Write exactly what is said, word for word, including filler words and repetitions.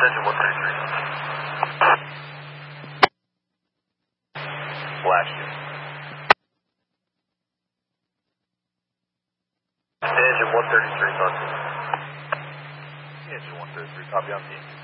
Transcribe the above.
Engine one thirty-three. Flash you. Engine one thirty-three is on team. Engine one thirty-three, copy on team.